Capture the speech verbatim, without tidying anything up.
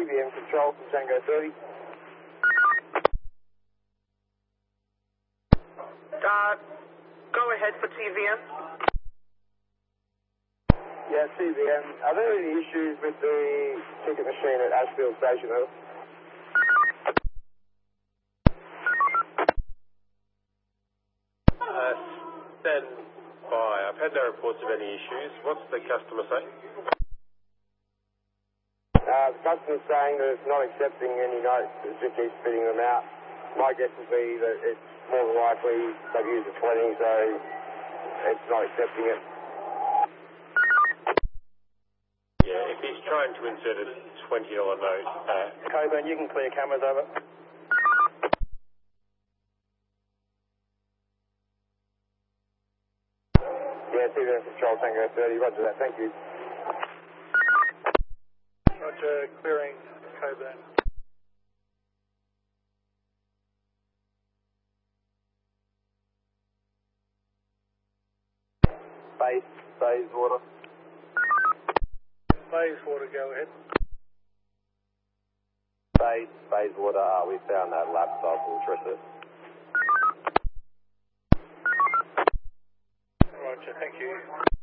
V M control from Tango thirty. Uh, go ahead for T V M. Yeah, T V M. Are there any issues with the ticket machine at Ashfield Station, though? Uh, stand by. I've had no reports of any issues. What's the customer saying? Uh, the customer's saying that it's not accepting any notes, it just keeps spitting them out. My guess would be that it's more than likely they've used a twenty, so it's not accepting it. Yeah, if he's trying to insert a twenty dollar note. Uh, Coburn, you can clear cameras over. Yeah, T V M control Tango thirty, roger that, thank you. Roger, clearing Coburn. Base, Bayswater. Bayswater, go ahead. Base, Bayswater, uh, we found that laptop, we'll address it. Roger, thank you.